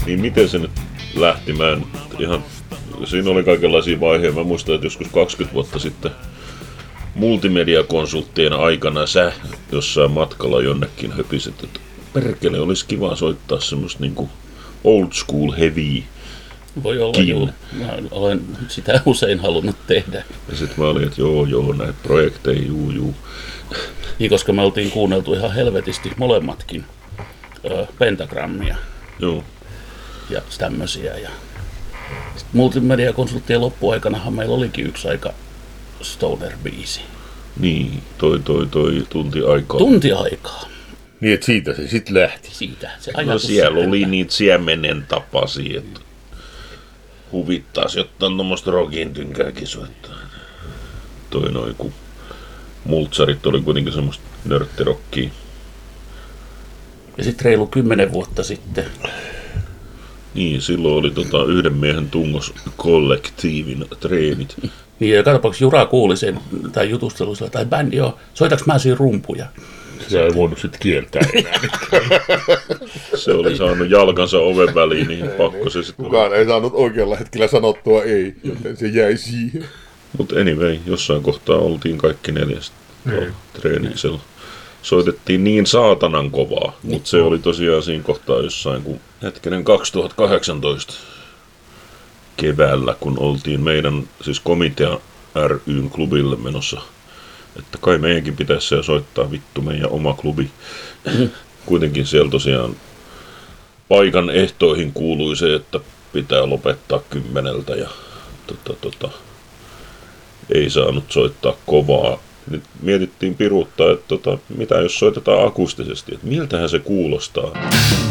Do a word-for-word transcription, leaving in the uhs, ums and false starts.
Niin miten se nyt lähti? Mä en ihan... Siinä oli kaikenlaisia vaiheita. Mä muistan, että joskus kaksikymmentä vuotta sitten multimediakonsulttien aikana sä jossain matkalla jonnekin höpiset, että perkele, olisi kiva soittaa semmoista niinku old school heavy. Voi olla, joo. Mä olen sitä usein halunnut tehdä. Ja sit mä olin, että joo, joo, näitä projekteja, juu, juu. Niin, koska me oltiin kuunneltu ihan helvetisti molemmatkin ö, pentagrammia. Joo. Ja tämmösiä. Ja sitten multimediakonsulttien loppuaikanahan meillä olikin yksi aika stoner-biisi. Niin, toi, toi, toi, tunti aikaa. Tunti aikaa. Niin, että siitä se sitten lähti. Siitä se No ajatus. siellä oli niitä siemenen tapaisia, että huvittaisi jotain tuommoista rockin tynkääkin soittaa. Toi noin, kun multsarit oli kuitenkin semmoista nörttirokkia. Ja sitten reilu kymmenen vuotta sitten. Niin, silloin oli tota yhden miehen tungos kollektiivin treenit. Niin, ja katsopaaks Jura kuuli sen, tai jutustelussa, tai bändi, joo, soitaks mä siinä rumpuja? Se ei voinut sitten kieltää enää. Se oli saanut jalkansa oven väliin, niin pakko se sitten. Kukaan ei saanut oikealla hetkellä sanottua ei, joten se jäi siihen. Mutta anyway, jossain kohtaa oltiin kaikki neljästä treeniksellä. Soitettiin niin saatanan kovaa, mutta se oli tosiaan siinä kohtaa jossain kun hetkinen kaksituhattakahdeksantoista keväällä, kun oltiin meidän siis komitea ry:n klubille menossa, että kai meidänkin pitäisi siellä soittaa vittu meidän oma klubi. Kuitenkin siellä tosiaan paikan ehtoihin kuului se, että pitää lopettaa kymmeneltä ja tota, tota, ei saanut soittaa kovaa. Nyt mietittiin piruuttaa, että tota, mitä jos soitetaan akustisesti, että miltähän se kuulostaa.